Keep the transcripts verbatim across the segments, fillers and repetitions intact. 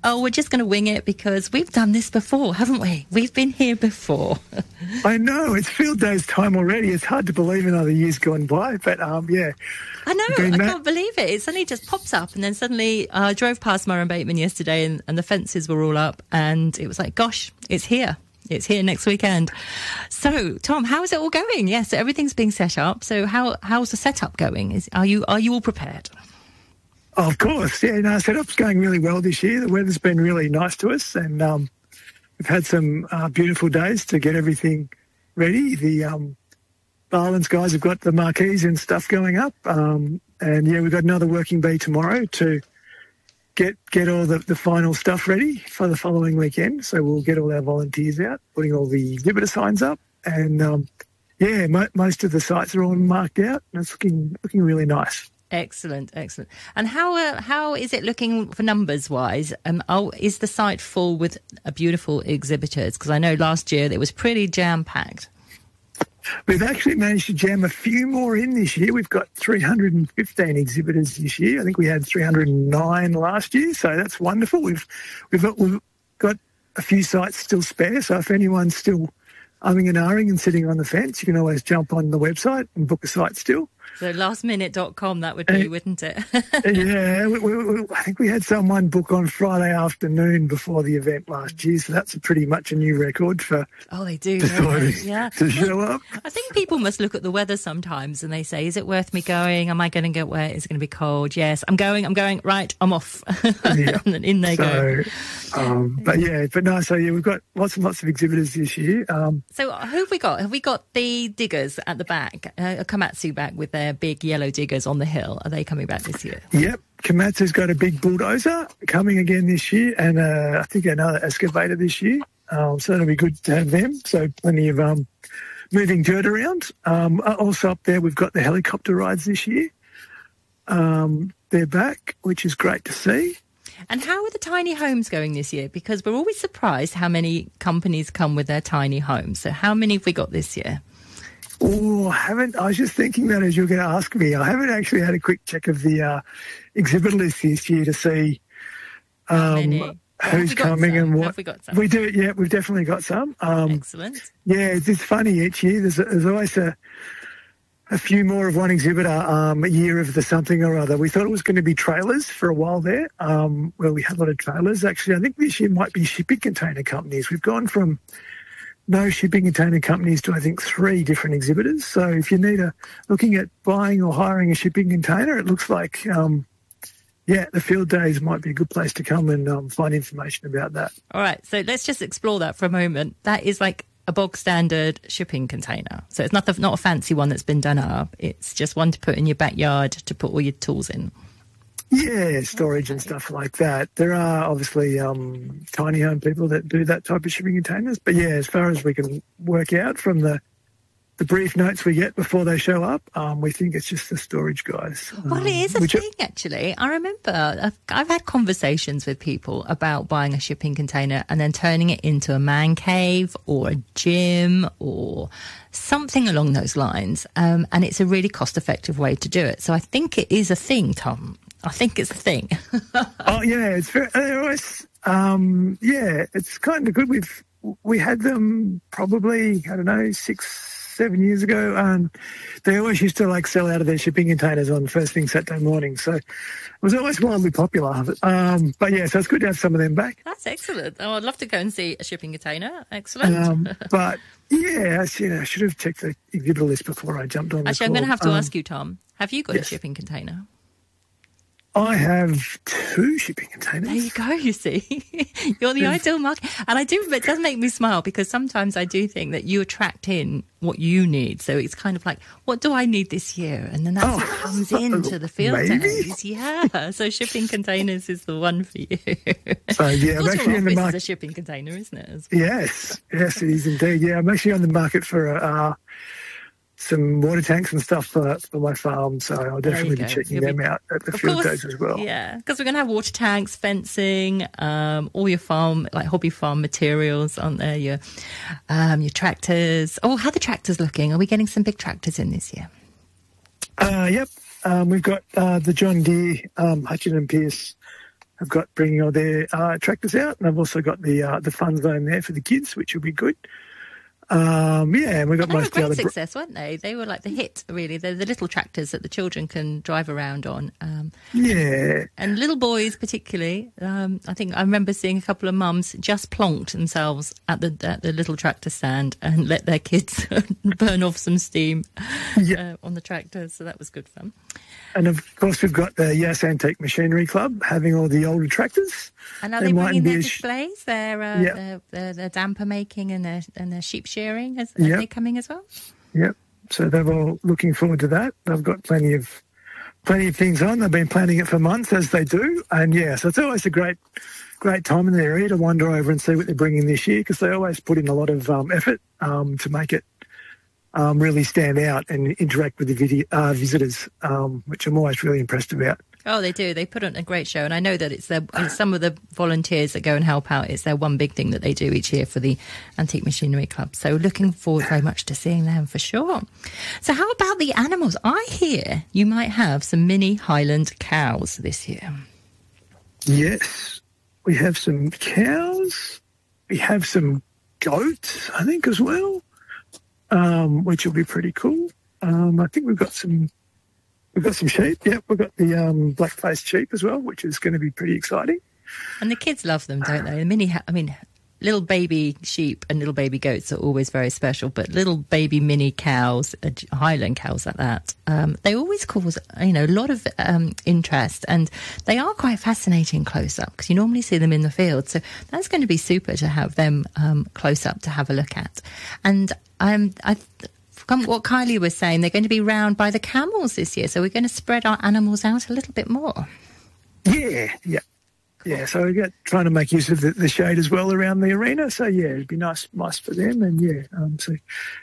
oh, we're just going to wing it because we've done this before, haven't we? We've been here before. I know, it's field days time already. It's hard to believe another year's gone by, but um, yeah. I know, I ma- can't believe it. It suddenly just pops up, and then suddenly uh, I drove past Murray and Bateman yesterday, and, and the fences were all up, and it was like, gosh, it's here. It's here next weekend. So, Tom, how is it all going? Yes, yeah, so everything's being set up. So, how how's the setup going? Is are you are you all prepared? Oh, of course, yeah. No, setup's going really well this year. The weather's been really nice to us, and um, we've had some uh, beautiful days to get everything ready. The um, Barlands guys have got the marquees and stuff going up, um, and yeah, we've got another working bee tomorrow to get get all the, the final stuff ready for the following weekend. So we'll get all our volunteers out, putting all the exhibitor signs up, and um, yeah, mo- most of the sites are all marked out, and it's looking looking really nice. Excellent, excellent. And how uh, how is it looking for numbers wise? Um, oh, is the site full with uh, beautiful exhibitors? Because I know last year it was pretty jam packed. We've actually managed to jam a few more in this year. We've got three hundred fifteen exhibitors this year. I think we had three hundred nine last year, so that's wonderful. We've we've got, we've got a few sites still spare, so if anyone's still umming and ahhing and sitting on the fence, you can always jump on the website and book a site still. So last minute dot com, that would be, uh, wouldn't it? yeah, we, we, we, I think we had someone book on Friday afternoon before the event last year, so that's a pretty much a new record for oh, they do, deciding they? Yeah. to show up. I think people must look at the weather sometimes and they say, is it worth me going? Am I going to get wet? Is it going to be cold? Yes, I'm going, I'm going, right, I'm off. Yeah. And then in they so, go. Um, but yeah, but no, so yeah, we've got lots and lots of exhibitors this year. Um, so who have we got? Have we got the diggers at the back, uh, Komatsu back with their big yellow diggers on the hill? Are they coming back this year? Yep. Komatsu's got a big bulldozer coming again this year, and uh, I think another excavator this year. Um, so it'll be good to have them. So plenty of um, moving dirt around. Um, also up there, we've got the helicopter rides this year. Um, they're back, which is great to see. And how are the tiny homes going this year? Because we're always surprised how many companies come with their tiny homes. So how many have we got this year? Oh, I haven't. I was just thinking that as you were going to ask me. I haven't actually had a quick check of the uh, exhibit list this year to see um, who's coming some? and what. Have we got some? We do. Yeah, we've definitely got some. Um, Excellent. Yeah, it's, it's funny each year. There's, there's always a, a few more of one exhibitor um, a year of the something or other. We thought it was going to be trailers for a while there, um, where we had a lot of trailers. Actually, I think this year might be shipping container companies. We've gone from no shipping container companies to, I think, three different exhibitors. So if you need a, looking at buying or hiring a shipping container, it looks like, um, yeah, the field days might be a good place to come and um, find information about that. All right, so let's just explore that for a moment. That is like a bog standard shipping container. So it's not the, not a fancy one that's been done up. It's just one to put in your backyard to put all your tools in. Yeah, storage and stuff like that. There are obviously um, tiny home people that do that type of shipping containers. But yeah, as far as we can work out from the the brief notes we get before they show up, um, we think it's just the storage guys. Well, um, it is a which thing, actually. I remember I've, I've had conversations with people about buying a shipping container and then turning it into a man cave or a gym or something along those lines. Um, and it's a really cost-effective way to do it. So I think it is a thing, Tom. I think it's a thing. Oh, yeah, it's very, always, um, yeah, it's kind of good. We've, we had them probably, I don't know, six, seven years ago, and they always used to like sell out of their shipping containers on first thing Saturday morning. So it was always wildly popular. Um, but yeah, so it's good to have some of them back. That's excellent. Oh, I'd love to go and see a shipping container. Excellent. Um, but yeah, I should, I should have checked the exhibitor list before I jumped on the Actually, call. I'm going to have to um, ask you, Tom, have you got yes. a shipping container? I have two shipping containers. There you go, you see. You're the yes. ideal market. And I do, but it does make me smile because sometimes I do think that you attract in what you need. So it's kind of like, what do I need this year? And then that's oh, what comes into the field maybe? days. Yeah. So shipping containers is the one for you. So yeah, I'm actually in the market. It's a shipping container, isn't it? As well? Yes. Yes, it is indeed. Yeah, I'm actually on the market for a, uh, some water tanks and stuff for, for my farm, so I'll definitely be checking You'll them be, out at the field days as well. Yeah, because we're going to have water tanks, fencing, um, all your farm, like hobby farm materials, aren't there? Your, um, your tractors. Oh, how are the tractors looking? Are we getting some big tractors in this year? Uh, yep. Um, we've got uh, the John Deere um, Hutchinson and Pierce have got bringing all their uh, tractors out, and I've also got the uh, the fun zone there for the kids, which will be good. Um, yeah, and we've got they most were a of the great other... success, weren't they? They were like the hit, really. They're the little tractors that the children can drive around on. Um, yeah. And little boys particularly. Um, I think I remember seeing a couple of mums just plonked themselves at the at the little tractor stand and let their kids burn off some steam yeah. uh, on the tractors. So that was good fun. And of course, we've got the Yass Antique Machinery Club having all the older tractors. And are they, they bringing their sh- displays, their, uh, yep. their, their their damper making and their and their sheep shearing? Are, are yep. they coming as well? Yep. So they're all looking forward to that. They've got plenty of plenty of things on. They've been planning it for months, as they do. And yeah, so it's always a great great time in the area to wander over and see what they're bringing this year, because they always put in a lot of um, effort um, to make it Um, really stand out and interact with the video, uh, visitors, um, which I'm always really impressed about. Oh, they do. They put on a great show. And I know that it's their, some of the volunteers that go and help out, it's their one big thing that they do each year for the Antique Machinery Club. So looking forward very much to seeing them for sure. So how about the animals? I hear you might have some mini Highland cows this year. Yes, we have some cows. We have some goats, I think, as well. Um, which will be pretty cool. Um, I think we've got some, we've got some sheep. Yep, we've got the um, black-faced sheep as well, which is going to be pretty exciting. And the kids love them, don't they? The mini, ha- I mean, little baby sheep and little baby goats are always very special, but little baby mini cows, uh, Highland cows like that, um, they always cause, you know, a lot of um, interest, and they are quite fascinating close up because you normally see them in the field. So that's going to be super to have them um, close up to have a look at. And um, I, from what Kylie was saying, they're going to be round by the camels this year, so we're going to spread our animals out a little bit more. Yeah, yeah. Yeah, so we're trying to make use of the, the shade as well around the arena. So yeah, it'd be nice, nice for them. And yeah, um, so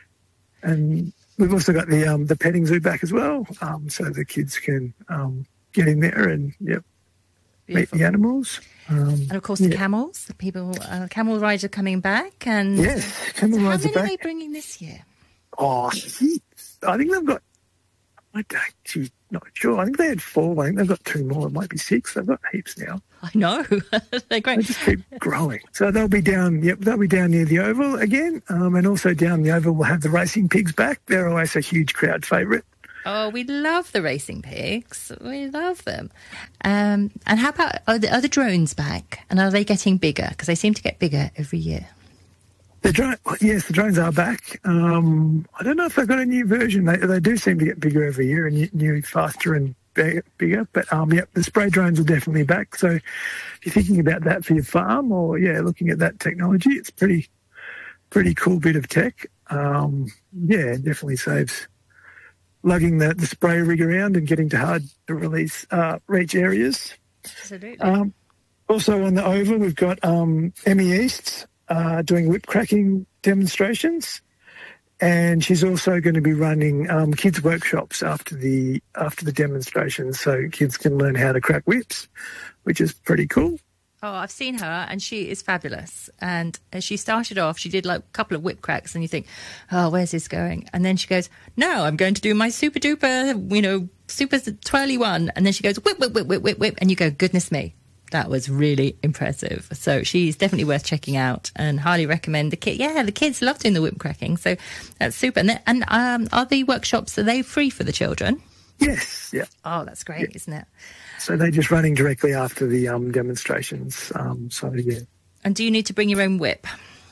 and we've also got the um, the petting zoo back as well, um, so the kids can um, get in there and yep, meet the animals. Um, and of course, yeah. the camels. The people, uh, camel rides are coming back. And yes, camel so rides how are many back. are they bringing this year? Oh, I think they've got. I don't actually not sure. I think they had four. I think they've got two more. It might be six. They've got heaps now. I know. They're great. They just keep growing. So they'll be down, yep, they'll be down near the Oval again. Um, and also down the Oval, we'll have the racing pigs back. They're always a huge crowd favourite. Oh, we love the racing pigs. We love them. Um, and how about, are the, are the drones back? And are they getting bigger? Because they seem to get bigger every year. The drone, yes, the drones are back. Um, I don't know if they've got a new version. They, they do seem to get bigger every year and new, new faster and bigger. But, um, yeah, the spray drones are definitely back. So if you're thinking about that for your farm or, yeah, looking at that technology, it's pretty, pretty cool bit of tech. Um, yeah, it definitely saves lugging the, the spray rig around and getting to hard to release, uh, reach areas. Absolutely. Um, also on the Oval, we've got um, Emmy East uh, doing whip cracking demonstrations. And she's also going to be running um, kids' workshops after the after the demonstrations, so kids can learn how to crack whips, which is pretty cool. Oh, I've seen her, and she is fabulous. And as she started off, she did like a couple of whip cracks, and you think, oh, where's this going? And then she goes, no, I'm going to do my super duper, you know, super twirly one. And then she goes, whip, whip, whip, whip, whip, whip. And you go, goodness me. That was really impressive. So she's definitely worth checking out and highly recommend the kid. Yeah, the kids love doing the whip cracking. So that's super. And, and um, are the workshops, are they free for the children? Yes, yeah. Oh, that's great, yeah. Isn't it? So they're just running directly after the um, demonstrations. Um, so, yeah. And do you need to bring your own whip?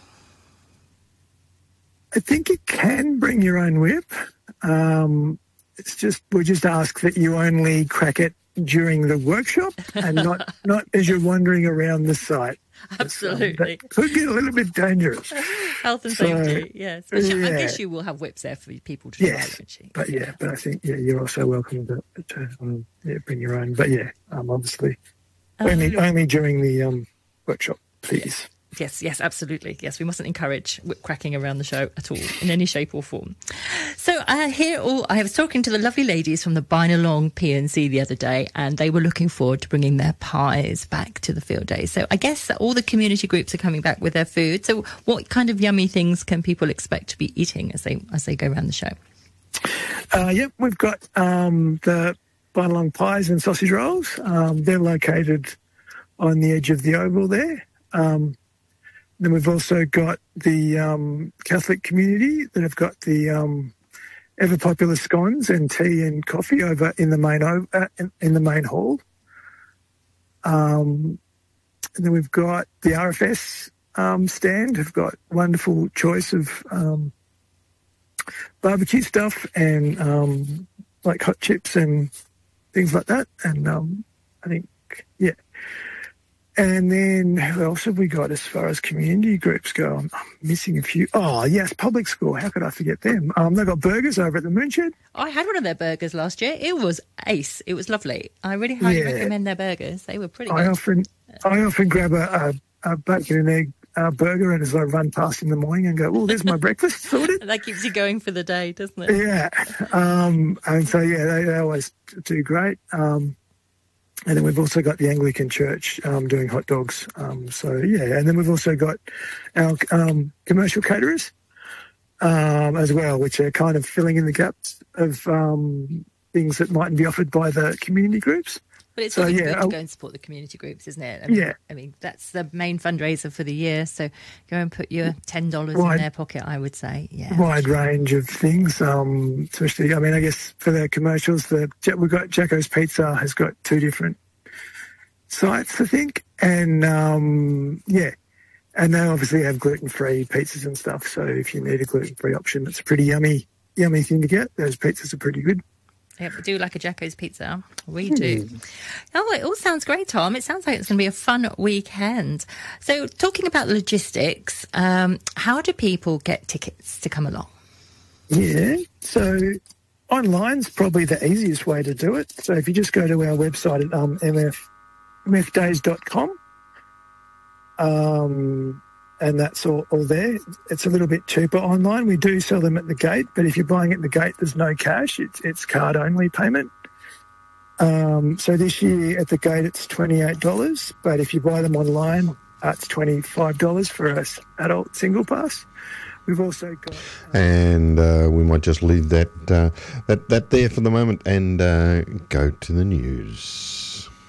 I think you can bring your own whip. Um, it's just, we just ask that you only crack it during the workshop and not, not as you're wandering around the site. Absolutely. Um, that could get a little bit dangerous. Health and so, safety, yes. But yeah. I guess you will have whips there for people to try, yes, won't you? But yeah, but I think yeah, you're also welcome to, to um, yeah, bring your own. But yeah, um, obviously um, only only during the um, workshop, please. Yes, yes, absolutely. Yes, we mustn't encourage whip cracking around the show at all in any shape or form. So uh, here, all I was talking to the lovely ladies from the Bynalong P N C the other day, and they were looking forward to bringing their pies back to the field day. So I guess all the community groups are coming back with their food. So what kind of yummy things can people expect to be eating as they as they go around the show? Uh, yep, we've got um, the Bynalong pies and sausage rolls. Um, they're located on the edge of the oval there. Um, then we've also got the um, Catholic community that have got the um, ever popular scones and tea and coffee over in the main uh, in, in the main hall. Um, and then we've got the R F S um, stand. Have got wonderful choice of um, barbecue stuff and um, like hot chips and things like that. And um, I think yeah. And then who else have we got as far as community groups go? I'm, I'm missing a few. Oh, yes, public school. How could I forget them? Um, they've got burgers over at the Moonshed. I had one of their burgers last year. It was ace. It was lovely. I really highly yeah. recommend their burgers. They were pretty good. I often, I often grab a, a, a bacon and egg uh, burger and as I run past in the morning and go, oh, there's my breakfast sorted. That keeps you going for the day, doesn't it? Yeah. Um, and so, yeah, they, they always do great. Um, And then we've also got the Anglican Church um, doing hot dogs. Um, so, yeah, and then we've also got our um, commercial caterers um, as well, which are kind of filling in the gaps of um, things that mightn't be offered by the community groups. But it's so, really yeah, good to I'll, go and support the community groups, isn't it? I mean, yeah. I mean, that's the main fundraiser for the year. So go and put your ten dollars wide, in their pocket, I would say. Yeah, wide range of things, um, especially, I mean, I guess for the commercials, the we've got Jacko's Pizza has got two different sites, I think. And, um, yeah, and they obviously have gluten-free pizzas and stuff. So if you need a gluten-free option, it's a pretty yummy, yummy thing to get. Those pizzas are pretty good. Yeah, we do like a Jacko's Pizza. We do. Mm. Oh, it all sounds great, Tom. It sounds like it's going to be a fun weekend. So talking about logistics, um, how do people get tickets to come along? Yeah, so online's probably the easiest way to do it. So if you just go to our website at um, m f m f days dot com, um, and that's all, all there. It's a little bit cheaper online. We do sell them at the gate, but if you're buying at the gate, there's no cash. It's it's card-only payment. Um, so this year at the gate, it's twenty-eight dollars, but if you buy them online, uh, it's twenty-five dollars for an adult single pass. We've also got... Uh, and uh, we might just leave that, uh, that, that there for the moment and uh, go to the news.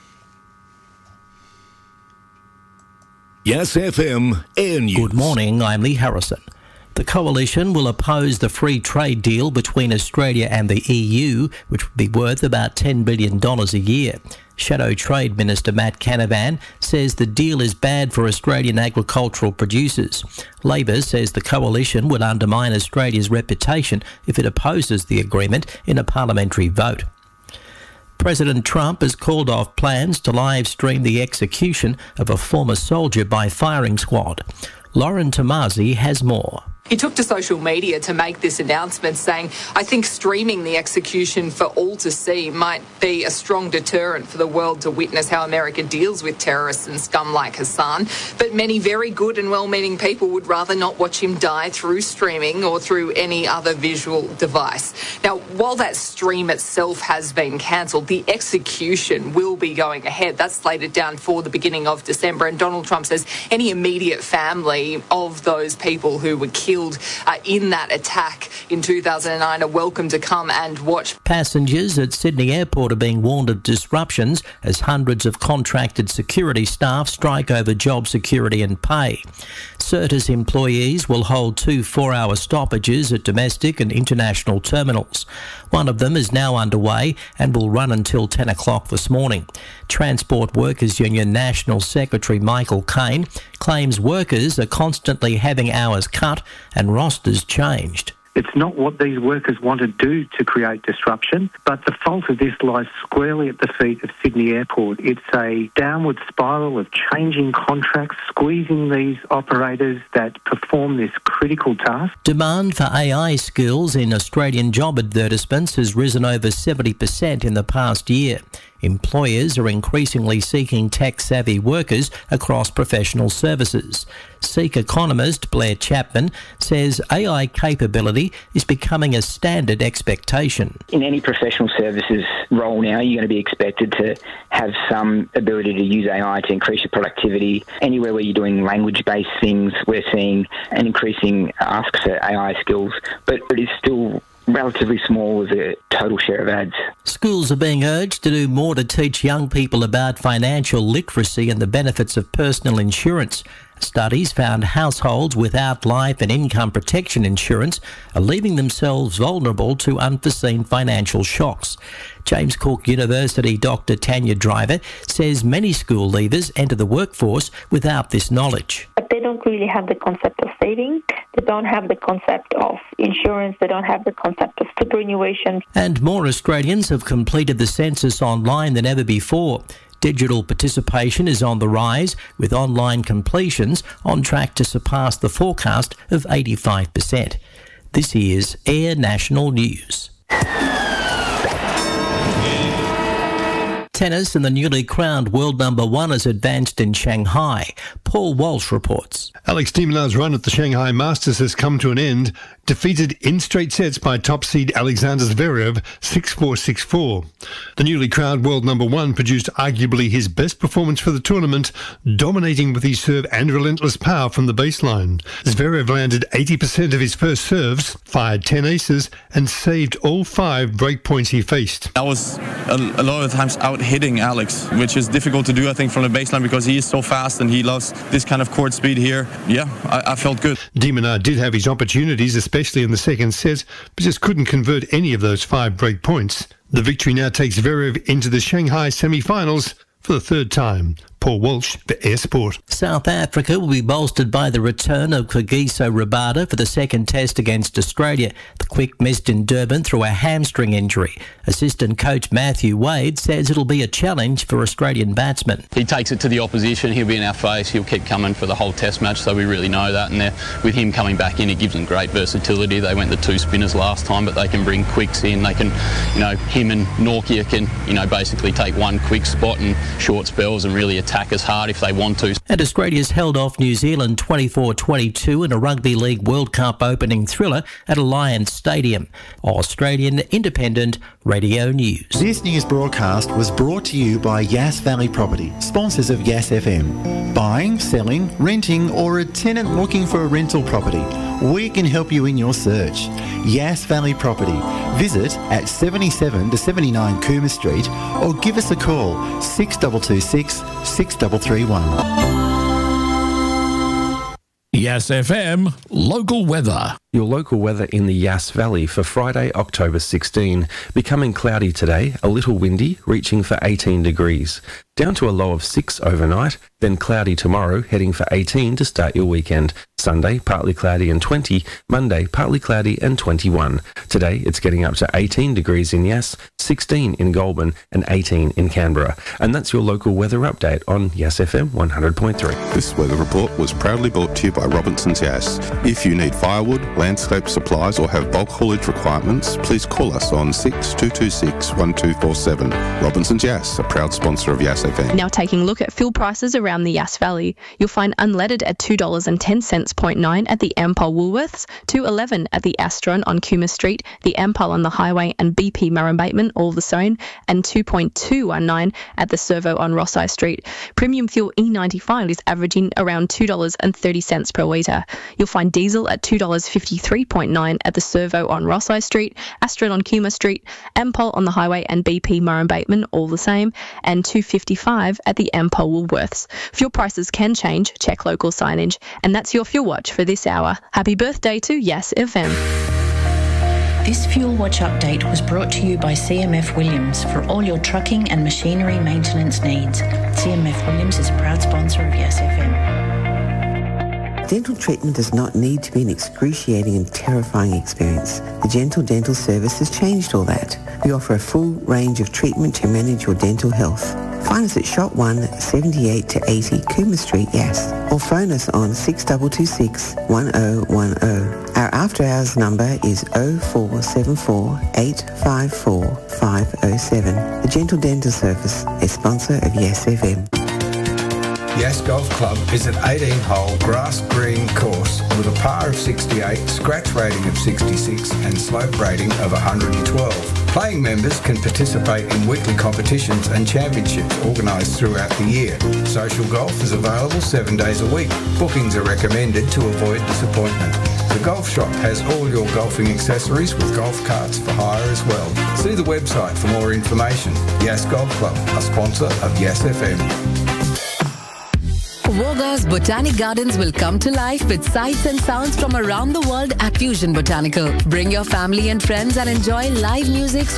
Yes F M Air News. Good morning, I'm Lee Harrison. The Coalition will oppose the free trade deal between Australia and the E U, which would be worth about ten billion dollars a year. Shadow Trade Minister Matt Canavan says the deal is bad for Australian agricultural producers. Labor says the Coalition would undermine Australia's reputation if it opposes the agreement in a parliamentary vote. President Trump has called off plans to live stream the execution of a former soldier by firing squad. Lauren Tomasi has more. He took to social media to make this announcement, saying, I think streaming the execution for all to see might be a strong deterrent for the world to witness how America deals with terrorists and scum like Hassan. But many very good and well-meaning people would rather not watch him die through streaming or through any other visual device. Now, while that stream itself has been cancelled, the execution will be going ahead. That's slated down for the beginning of December. And Donald Trump says any immediate family of those people who were killed Uh, in that attack in two thousand nine are welcome to come and watch. Passengers at Sydney Airport are being warned of disruptions as hundreds of contracted security staff strike over job security and pay. Certis employees will hold two four-hour stoppages at domestic and international terminals. One of them is now underway and will run until ten o'clock this morning. Transport Workers Union National Secretary Michael Caine claims workers are constantly having hours cut and rosters changed. It's not what these workers want to do to create disruption, but the fault of this lies squarely at the feet of Sydney Airport. It's a downward spiral of changing contracts, squeezing these operators that perform this critical task. Demand for A I skills in Australian job advertisements has risen over seventy percent in the past year. Employers are increasingly seeking tech-savvy workers across professional services. Seek economist Blair Chapman says A I capability is becoming a standard expectation. In any professional services role now, you're going to be expected to have some ability to use A I to increase your productivity. Anywhere where you're doing language-based things, we're seeing an increasing ask for A I skills, but it is still relatively small as a total share of ads. Schools are being urged to do more to teach young people about financial literacy and the benefits of personal insurance. Studies found households without life and income protection insurance are leaving themselves vulnerable to unforeseen financial shocks. James Cook University Doctor Tanya Driver says many school leavers enter the workforce without this knowledge. But they don't really have the concept of saving, they don't have the concept of insurance, they don't have the concept of superannuation. And more Australians have completed the census online than ever before. Digital participation is on the rise, with online completions on track to surpass the forecast of eighty-five percent. This is Air National News. Tennis and the newly crowned world number one has advanced in Shanghai. Paul Walsh reports. Alex de Minaur's run at the Shanghai Masters has come to an end, defeated in straight sets by top seed Alexander Zverev six four, six four. The newly crowned world number one produced arguably his best performance for the tournament, dominating with his serve and relentless power from the baseline. Zverev landed eighty percent of his first serves, fired ten aces and saved all five break points he faced. I was a, a lot of times out hitting Alex, which is difficult to do, I think, from the baseline because he is so fast and he loves this kind of court speed here. Yeah, I, I felt good. De Minaur did have his opportunities, especially in the second set, but just couldn't convert any of those five break points. The victory now takes Zverev into the Shanghai semi-finals for the third time. Paul Walsh for Air Sport. South Africa will be bolstered by the return of Kagiso Rabada for the second test against Australia. The quick missed in Durban through a hamstring injury. Assistant coach Matthew Wade says it'll be a challenge for Australian batsmen. He takes it to the opposition, he'll be in our face, he'll keep coming for the whole test match, so we really know that. And with him coming back in, it gives them great versatility. They went the two spinners last time, but they can bring quicks in. They can, you know, him and Norkia can, you know, basically take one quick spot and short spells and really attack us hard if they want to. And Australia's held off New Zealand twenty-four twenty-two in a Rugby League World Cup opening thriller at Alliance Stadium. Australian Independent Radio News. This news broadcast was brought to you by Yass Valley Property, sponsors of Yass F M. Buying, selling, renting or a tenant looking for a rental property, we can help you in your search. Yass Valley Property. Visit at seventy-seven to seventy-nine Coomer Street or give us a call six two two six, six three three one. Yass F M local weather. Your local weather in the Yass Valley for Friday, October sixteenth. Becoming cloudy today, a little windy, reaching for eighteen degrees. Down to a low of six overnight, then cloudy tomorrow, heading for eighteen to start your weekend. Sunday, partly cloudy and twenty. Monday, partly cloudy and twenty-one. Today, it's getting up to eighteen degrees in Yass, sixteen in Goulburn and eighteen in Canberra. And that's your local weather update on Yass F M one hundred point three. This weather report was proudly brought to you by Robinson's Yass. If you need firewood, landscape supplies or have bulk haulage requirements, please call us on six two two six, one two four seven. Robinson's Yass, a proud sponsor of Yass F M. Now taking a look at fuel prices around the Yass Valley. You'll find unleaded at two dollars and ten cents point nine at the Ampol Woolworths, two dollars eleven at the Astron on Coomer Street, the Ampol on the Highway and B P Murray Bateman, all the same, and two point two one nine at the Servo on Rossai Street. Premium fuel E ninety-five is averaging around two dollars and thirty cents per litre. You'll find diesel at two dollars fifty-three point nine at the Servo on Rossai Street, Astron on Coomer Street, Ampol on the Highway and B P Murray Bateman, all the same, and two dollars fifty-five at the Ampol Woolworths. Fuel prices can change, check local signage. And that's your Fuel Watch for this hour. Happy birthday to Yass F M. This Fuel Watch update was brought to you by C M F Williams for all your trucking and machinery maintenance needs. C M F Williams is a proud sponsor of Yass F M. Dental treatment does not need to be an excruciating and terrifying experience. The Gentle Dental Service has changed all that. We offer a full range of treatment to manage your dental health. Find us at Shop one, seventy-eight to eighty Coomer Street, Yass, or phone us on six two two six, one zero one zero. Our after hours number is oh four seven four, eight five four, five oh seven. The Gentle Dental Service, a sponsor of Yass F M. Yass Golf Club is an eighteen-hole grass green course with a par of sixty-eight, scratch rating of sixty-six and slope rating of one hundred twelve. Playing members can participate in weekly competitions and championships organised throughout the year. Social golf is available seven days a week. Bookings are recommended to avoid disappointment. The Golf Shop has all your golfing accessories with golf carts for hire as well. See the website for more information. Yass Golf Club, a sponsor of Yass F M. Wogga's Botanic Gardens will come to life with sights and sounds from around the world at Fusion Botanical. Bring your family and friends and enjoy live music,